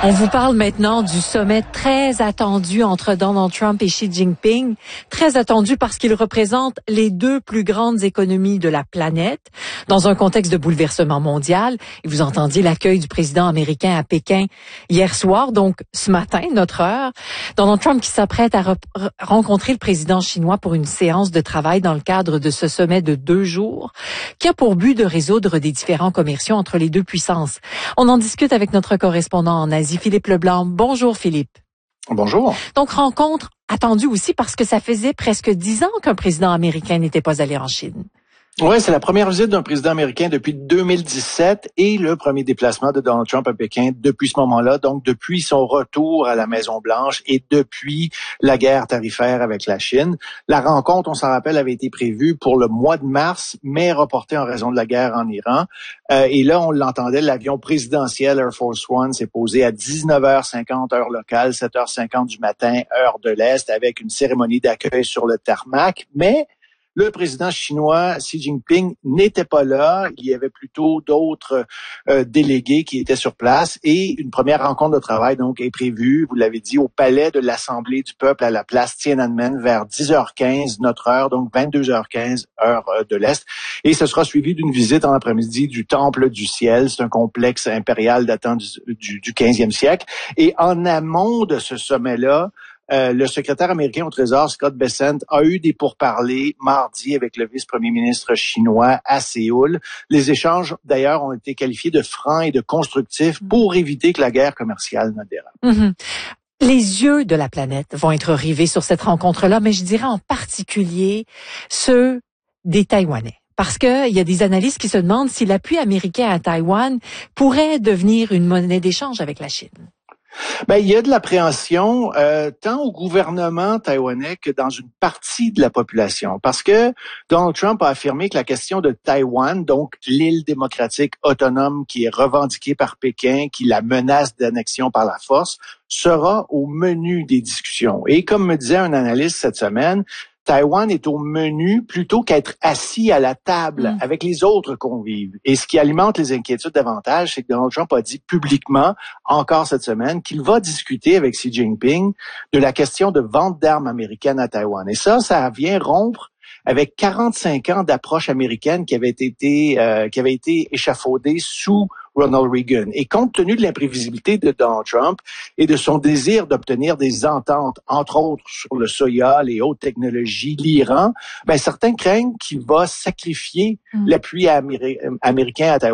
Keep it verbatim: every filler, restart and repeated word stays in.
On vous parle maintenant du sommet très attendu entre Donald Trump et Xi Jinping. Très attendu parce qu'il représente les deux plus grandes économies de la planète dans un contexte de bouleversement mondial. Et vous entendiez l'accueil du président américain à Pékin hier soir, donc ce matin, notre heure. Donald Trump qui s'apprête à re- rencontrer le président chinois pour une séance de travail dans le cadre de ce sommet de deux jours qui a pour but de résoudre des différends commerciaux entre les deux puissances. On en discute avec notre correspondant en Asie, Philippe Leblanc. Bonjour Philippe. Bonjour. Donc rencontre attendue aussi parce que ça faisait presque dix ans qu'un président américain n'était pas allé en Chine. Oui, c'est la première visite d'un président américain depuis deux mille dix-sept et le premier déplacement de Donald Trump à Pékin depuis ce moment-là, donc depuis son retour à la Maison-Blanche et depuis la guerre tarifaire avec la Chine. La rencontre, on s'en rappelle, avait été prévue pour le mois de mars, mais reportée en raison de la guerre en Iran. Euh, et là, on l'entendait, l'avion présidentiel Air Force One s'est posé à dix-neuf heures cinquante heure locale, sept heures cinquante du matin, heure de l'Est, avec une cérémonie d'accueil sur le tarmac. Mais le président chinois Xi Jinping n'était pas là. Il y avait plutôt d'autres euh, délégués qui étaient sur place et une première rencontre de travail donc est prévue, vous l'avez dit, au palais de l'Assemblée du peuple à la place Tiananmen vers dix heures quinze notre heure, donc vingt-deux heures quinze heure euh, de l'Est. Et ce sera suivi d'une visite en après-midi du Temple du Ciel. C'est un complexe impérial datant du, du, du quinzième siècle. Et en amont de ce sommet-là, Euh, le secrétaire américain au Trésor, Scott Bessent, a eu des pourparlers mardi avec le vice-premier ministre chinois à Séoul. Les échanges, d'ailleurs, ont été qualifiés de francs et de constructifs pour éviter que la guerre commerciale ne dérape. Mm-hmm. Les yeux de la planète vont être rivés sur cette rencontre-là, mais je dirais en particulier ceux des Taïwanais. Parce que il y a des analystes qui se demandent si l'appui américain à Taïwan pourrait devenir une monnaie d'échange avec la Chine. Ben, il y a de l'appréhension euh, tant au gouvernement taïwanais que dans une partie de la population. Parce que Donald Trump a affirmé que la question de Taïwan, donc l'île démocratique autonome qui est revendiquée par Pékin, qui la menace d'annexion par la force, sera au menu des discussions. Et comme me disait un analyste cette semaine, Taïwan est au menu plutôt qu'être assis à la table mmh. avec les autres convives. Et ce qui alimente les inquiétudes davantage, c'est que Donald Trump a dit publiquement, encore cette semaine, qu'il va discuter avec Xi Jinping de la question de vente d'armes américaines à Taïwan. Et ça, ça vient rompre avec quarante-cinq ans d'approche américaine qui avait été euh, qui avait été échafaudée sous Ronald Reagan. Et compte tenu de l'imprévisibilité de Donald Trump et de son désir d'obtenir des ententes, entre autres sur le soya, les hautes technologies, l'Iran, ben certains craignent qu'il va sacrifier mmh. l'appui améri- américain à Taïwan.